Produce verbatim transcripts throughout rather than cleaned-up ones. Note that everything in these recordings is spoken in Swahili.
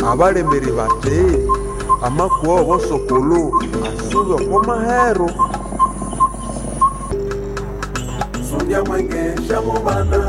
abalemeri bati amakuwa obosokulu asubi okwamahero sundya mwengesha mubana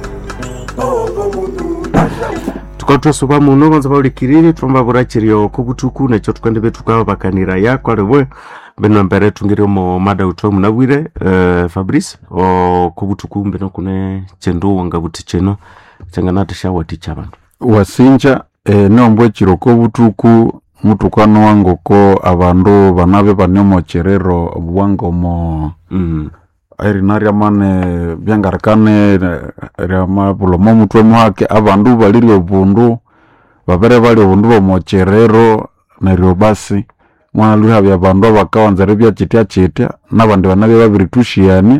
oko mutu tukatwasuba muno gonza baulikirire twamba burachirio kubutuku necho tukande betuka bakanira yako alebwe beno mbere tungire mo mada utwa munabwire uh, Fabrice o kubutuku mbeno kune chendo wanga buticheno changanata shawati chabantu wasinja eh, nombwe chiro kubutuku mutukano wango ko abandu banabe banyomo cherero bwango mo mm airinari amane byangarakane rama bulomo mutwe muhake abandu baliri obundu babere bali obundu bomocherero neryo basi mwana luha bya bandu bakawanza bya chitya chitya nabandi banabe babiri tushiane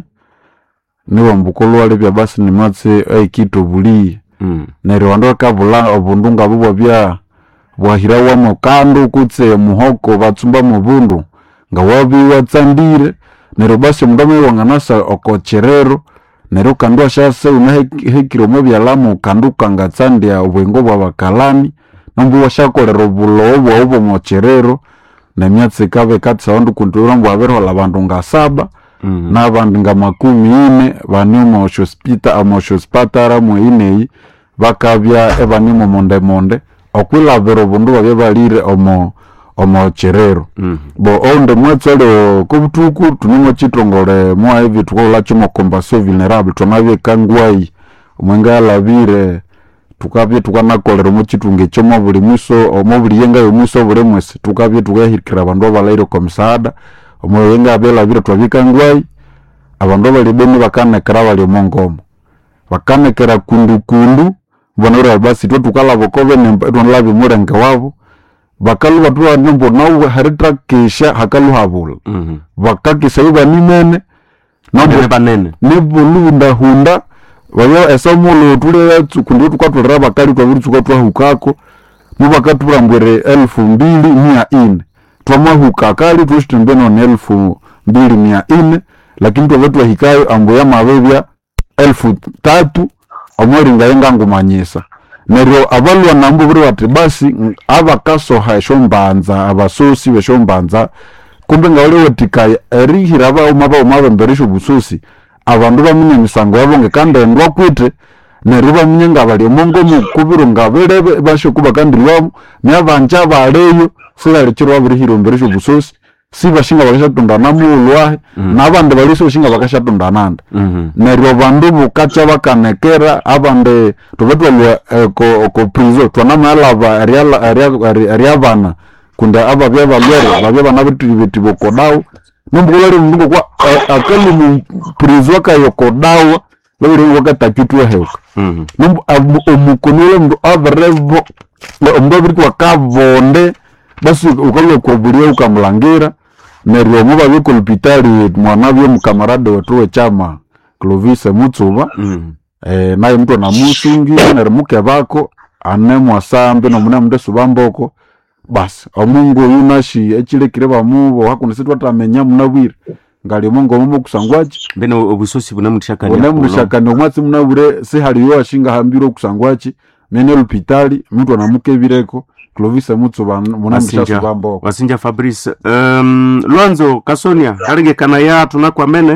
niwo mbukolo wale bya basi ni matse aikito buli mm neryo bandu bakabula obundu ngabo bya bwahira wa mukando kutse muhoko batsumba mu bundu ngawabi watsandire nero basi mndame wanganasa okocherero nero kandwa shase unahekiro mwe byalamu kanduka ngatsandia obwengo bwa bakalani nambu washakolero bulo obwo obwo mocherero na myatse kabe katsa wandu kuntura mbu abero la bandu nga saba mm na bandu nga makumi ine banimo hospital ama hospital mu ineyi bakabya ebanimo monde monde okwila bero bundu babye balire omo omo cherero mm bo onde mwatsale kubutuku tunimo chitongole mwa hivi tukola chimo combasso vulnerable tunabye kangwai omwenga labire tukabye tukanakolera mu chitunge chomo buli muso omo buli yenga yo muso buli mwese tukabye tukahirikira abandu balaire ko msaada omo yenga abela bire twabika ngwai abandu bali beni bakanekera bali mongomo bakanekera kundu kundu bonora basi to tukala bokobe ne tonlabi murenga wabo bakalu batuwa nimbo nawe haritra kesha hakalu habula mhm bakaki sayiba nimene nabo banene nibulunda hunda bayo esomulo tule kundu tukatulera bakali twabiri tukatwa hukako mubakatula mbwere elfu mbili mia ine twama hukakali tushitumbeno ne elfu mbili mia ine lakini twabetwa hikayo ambo ya mabebya elfu tatu omori ngayenga ngumanyisa neryo abalwa nambu buri bati basi abakaso hashombanza abasosi beshombanza kumbe ngawale wetikaya erihira ba umaba umaba mberisho busosi abandu bamenye misango yabonge kandi ndwa kwite neryo bamenye ngabali mongo mukubiro ngabere basho kuba kandi lwamo myabanja baleyo sila lekiro abirihiro mberisho busosi si bashinga bakashatundana mulwahe mm. nabandi baliso shinga bakashatundananda mhm neryo bandu bukacha bakanekera abande tubetwa eh, ko ko prizo twanamala ariala ariabana kunda aba bya balwere babya bana bitu bokodao numbulere mungu kwa uh, akali mu prizo kayo kodao babiri wakatakitu heuka mhm numbu omukonole mdu abarevo mdu biri kwa kavonde basi ukalo kuburia ukamlangira neryo muba biko lupitali mwana byo mukamarade wetu chama Clovis Mutsuba mhm eh naye mtu na musungi neryo muke bako anemwa sambe no muna mde subamboko basi omungu yunashi echilekire bamubo hakunisitwa tamenya munabwire ngali mungu mumo kusangwachi beno obusosi bunamushakani bunamushakani omwatsi munabure se haliyo ashinga hambiro kusangwachi mene lupitali mtu na muke bireko Clovis Mutsuba munamushasha bambo wasinja Fabrice um Lwanzo Kasonia harige kana ya tunakwa mene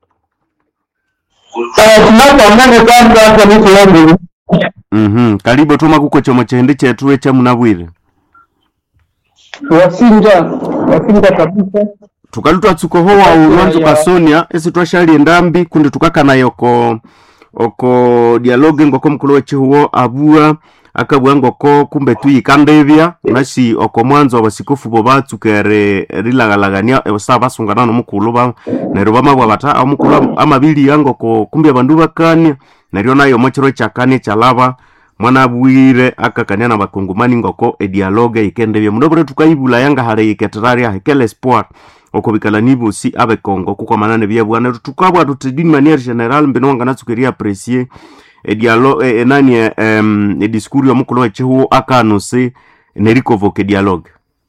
eh tunakwa mene kwanza kwa mtu wangu mhm karibu tuma kuko chomo chende chetu echa munabwire wasinja wasinja kabisa tukalutwa tsuko hoa Lwanzo Kasonia esi twashali ndambi kundi tukakana yoko oko dialogue ngoko mkulo wechihuo abua akabwango ko kumbe tuyikandebya nasi oko mwanzo abasikofu bo batsukere rilagalagania ebasa basungana no mukulu ba neryo bamabwa bata amukulu amabili yango ko kumbe abandu bakania neryo nayo mochiro chakane chalaba mwana bwire akakania na bakongomani ngoko e dialogue ikendebya mudobore tukaibula yanga hare iketraria hekele sport oko bikala nibo si abe Kongo kuko manane bya bwana tukabwa tutidini manière générale mbenonga natsukeria apprécier e dialogue e, e nani em e discours ya mukolo wechihuo akanose neriko voke dialogue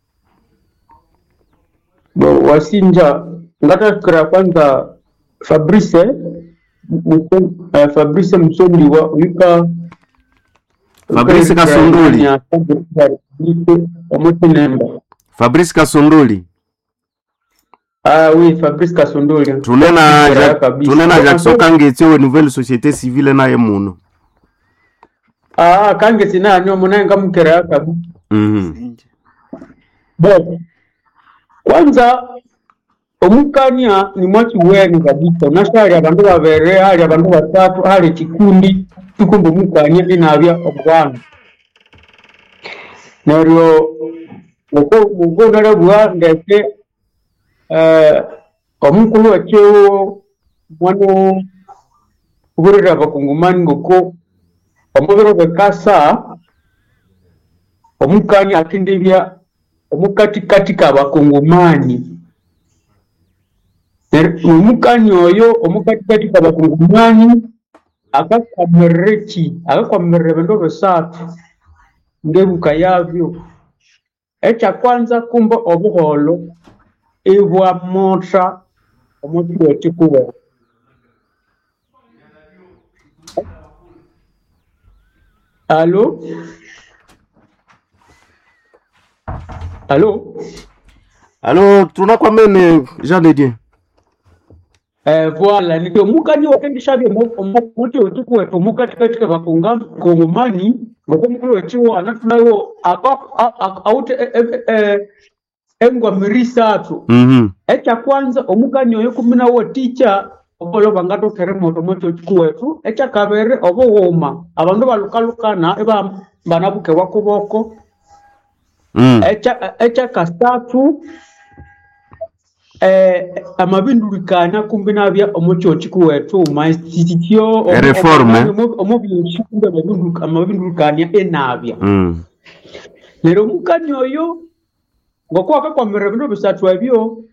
bo wasinja ngata kra kwanza Fabrice uh, Fabrice Msombi wa wika Fabrice Kasunduli. Fabrice Kasunduli. Ah oui, Fabrice Kasunduli. Tunena tunena Jackson Kangetse wa nouvelle société civile na yemuno. Ah, Kangetse na nyo munenga mukera kabu. Mhm. Bo. Kwanza omukania ni mwachi weni kabisa. Nashari abantu babere, hali abantu batatu, hali kikundi tukumbu mukania inabya obwana. Neryo uko uko narabwa ndeke eh omukulu wacyo mwano uburira bakungumani ngoko omubiro bekasa omukani akindibya omukati kati kabakungumani omukani oyo omukati kati kabakungumani akakamreki akakamrebe ndo besatu ngebuka yavyo echa kwanza kumba obuholo ibwa motra omuntu wetikuwa Allô Allô Allô, tunakwa mene Jean de Dieu. Eh voilà, ndio mukani wakendisha byo omuntu wetikuwa mukati katika bakunga kongomani ngoko mukuru wetu anatunayo aka aute eh engwa mirisatu. Mhm. Echa kwanza omukani oyo kumina wo teacher obolo bangato terremoto moto chikuwetu echa kabere obowoma abandu balukalukana eba banabuke wakuboko. Mm. Echa echa kastatu eh amabindulikana kumbina bya omucho chikuwetu maistitio reforme omubyinshi kumbe babinduka amabindulikanya enabya. Mm. Lero mukani oyo ngoko akakwamira bintu bisatu ebyo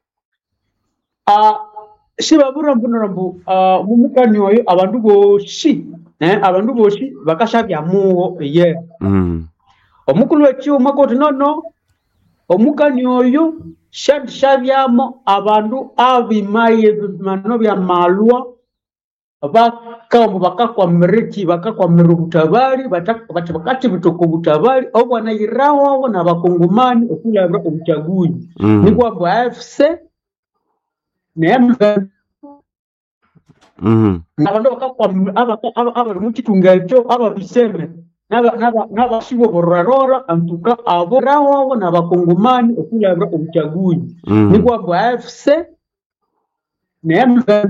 a shiba burambu narambu a mumukani oyo abantu boshi eh abantu boshi bakashabya muwo ye Mm. omukulu wekyo makoti nono omukani oyo shad shabyamo abantu abimaye bimano bya malwa bakamu bakakwamiriki bakakwamira ubutabari bakati bitoko ubutabari obwana irawo na bakongomani okulabra obuchaguzi Mm. nikwa bwa F C nembe Mhm. nabantu bakakwamira aba aba mukitunga cyo aba biseme naba naba naba shibo borarora antuka abo rawo na bakongomani okulabra obuchaguzi Mm. nikwa bwa F C nembe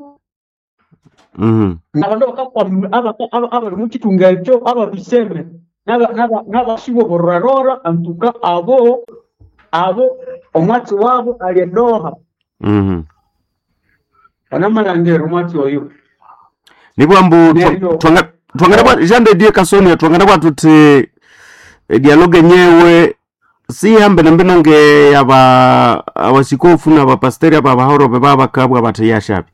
Mhm. nabantu bakakwamira aba aba mukitunga cyo aba biseme naba naba naba shibo borarora antuka abo abo omwati wabo aliendoha. Mhm. Wanamalangero mwati oyo Nibwambu Neryo. twanga twangana bwa Jean de Dieu Kasonia twangana bwa tuti eh, dialogue nyewe si hambe na mbinonge aba abasikofu na abapasteri aba bahoro beba bakabwa batayashabi.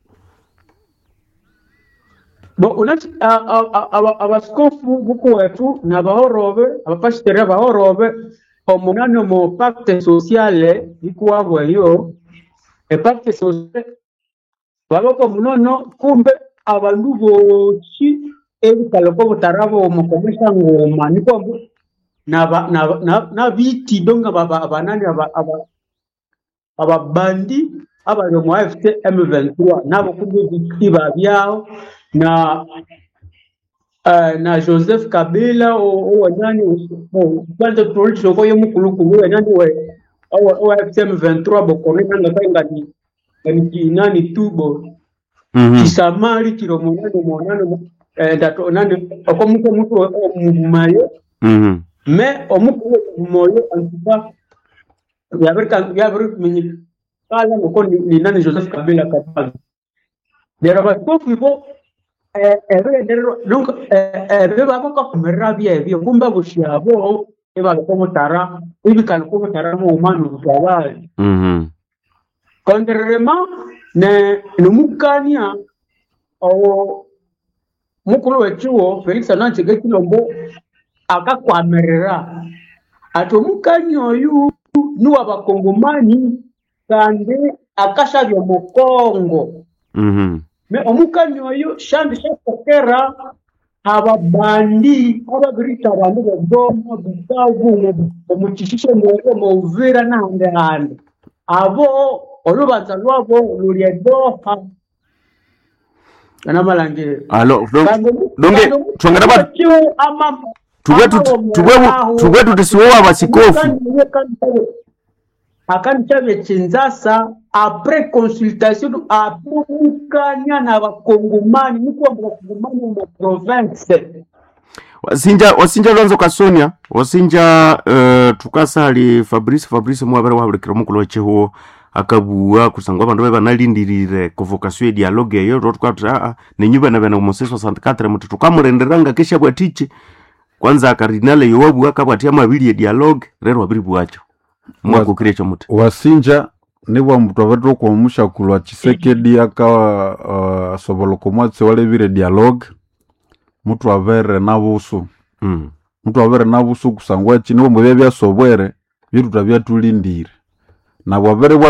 bo unati abaskofu buku wetu na bahorobe abapasiteri bahorobe omunano mo pacte sociale ikuwabo yo e pacte sociale baboko munono kumbe abantu bochi ebikaloko butarabo mukomesha ngoma niko na ba- na na, na biti donga baba abanani aba aba ababandi abali mu F C M vingt-trois nabo kumbe biti babyao na uh, na Joseph Kabila o o nani o kwanza tulicho kwa mukulu kulu nani we o o F C M vingt-trois bokone nanga kanga ni ni nani tubo Mhm. kisamali kilo monano monano eh ndato nani okomuko mutu omumayo Mhm. me omuko moyo antuka yaberka yaber minyi kala ngoko ni ni nani Joseph Kabila kapanga dero ba kofu bo eh eh dero donc eh eh beba ko kumera bia bia kumba bushabo eba ko mutara ibi kan ko mutara mo umanu bwabali. Mhm. Contrairement ne numukania o mukulu wechuo Felix Anansi Gekilombo akakwamerera ato mukani oyu nuwa bakongomani kandi akashabya mu Kongo Mhm. me omukani oyu shandi shakokera ababandi ababirita abantu bagoma bukavu omukishisho mwero muvira nande hande abo olubanza lwabo lulyedoha kana malangire alo donge twangana ba tugwetu tugwetu tugwetu tisiwo abasikofu akanitabe Kinshasa après consultation apukanya na bakongomani niko bakongomani mu province wasinja wasinja Lwanzo Kasonia wasinja uh, tukasali Fabrice Fabrice mwabere wabulikira mukulu wacheho akabuwa kusangwa bantu beba nalindirire convocation ya dialogue yo rotkwata nenyuba na bana museso soixante-quatre mutu tukamurenderanga kesha bwatichi kwanza kardinale yowabu akabwatia mabili ya dialogue rero wabiri bwacho mwako kirecho mutu wasinja niwa mtu abeto kwa mushakulu wa Chisekedi aka uh, soboloko mwatse wale vire dialogue mtu avere nabusu mm. mtu avere nabusu kusangwa chini wo mubya bya sobwere bitu tabya tulindire na bwabere